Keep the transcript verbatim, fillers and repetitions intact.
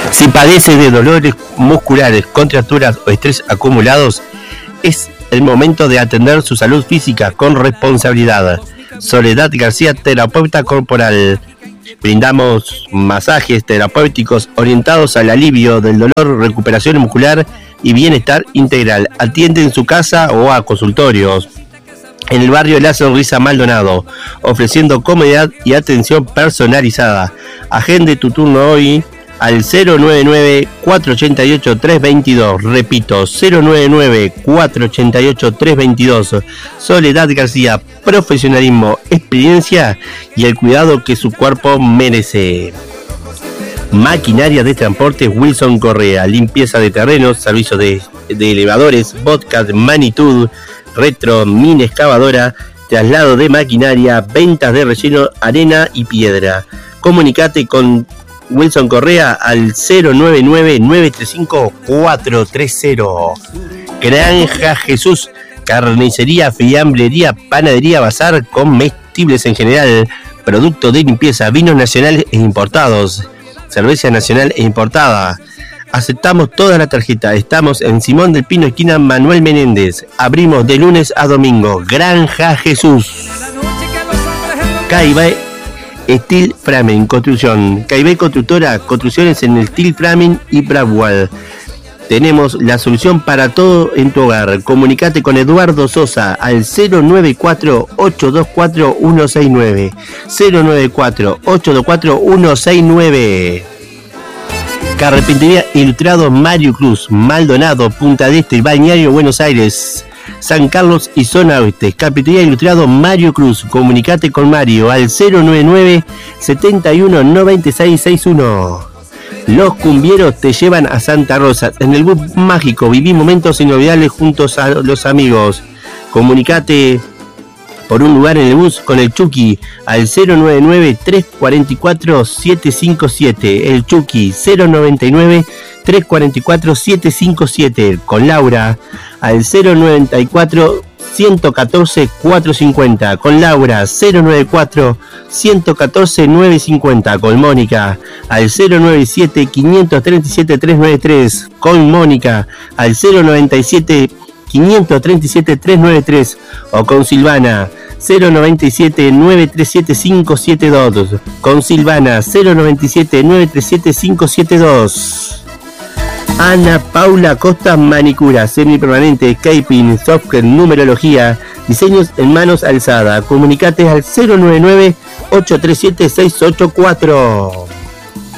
Si padeces de dolores musculares, contracturas o estrés acumulados, es el momento de atender su salud física con responsabilidad. Soledad García, terapeuta corporal. Brindamos masajes terapéuticos orientados al alivio del dolor, recuperación muscular y bienestar integral. Atiende en su casa o a consultorios. En el barrio La Sonrisa Maldonado, ofreciendo comodidad y atención personalizada. Agende tu turno hoy al cero nueve nueve, cuatro ocho ocho, tres dos dos. Repito, cero nueve nueve, cuatro ocho ocho, tres dos dos. Soledad García, profesionalismo, experiencia y el cuidado que su cuerpo merece. Maquinaria de transporte Wilson Correa, limpieza de terrenos, servicios de, de elevadores, Bobcat, Manitud, retro, mini excavadora, traslado de maquinaria, ventas de relleno, arena y piedra. Comunicate con Wilson Correa al cero nueve nueve, nueve tres cinco, cuatro tres cero. Granja Jesús, carnicería, fiambrería, panadería, bazar, comestibles en general, productos de limpieza, vinos nacionales e importados, cerveza nacional e importada. Aceptamos toda la tarjeta. Estamos en Simón del Pino, esquina Manuel Menéndez. Abrimos de lunes a domingo. Granja Jesús. Caibé Steel Framing, construcción. Caibé Constructora, construcciones en el Steel Framing y Bradwell. Tenemos la solución para todo en tu hogar. Comunicate con Eduardo Sosa al cero nueve cuatro, ocho dos cuatro, uno seis nueve. cero nueve cuatro, ocho dos cuatro, uno seis nueve. Carpintería Ilustrado Mario Cruz, Maldonado, Punta del Este, Balneario Buenos Aires, San Carlos y zona oeste. Carpintería Ilustrado Mario Cruz. Comunicate con Mario al cero nueve nueve, setenta y uno, noventa y seis sesenta y uno. Los cumbieros te llevan a Santa Rosa. En el bus mágico viví momentos inolvidables juntos a los amigos. Comunicate por un lugar en el bus con el Chucky al cero nueve nueve, tres cuatro cuatro, siete cinco siete. El Chucky cero nueve nueve, tres cuatro cuatro, siete cinco siete. Con Laura al cero nueve cuatro, uno uno cuatro, cuatro cinco cero. Con Laura cero nueve cuatro, uno uno cuatro, nueve cinco cero. Con Mónica al cero nueve siete, cinco tres siete, tres nueve tres. Con Mónica al cero nueve siete, cinco tres siete, tres nueve tres. O con Silvana cero nueve siete, nueve tres siete, cinco siete dos. Con Silvana cero nueve siete, nueve tres siete, cinco siete dos. Ana Paula Costa Manicura, semipermanente, escaping, software, numerología, diseños en manos alzada. Comunicate al cero nueve nueve, ocho tres siete, seis ocho cuatro.